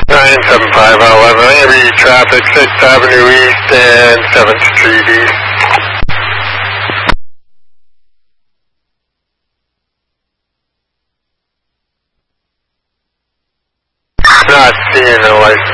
975 11, Heavy traffic, 6th Avenue East and 7th Street East. Not seeing a license.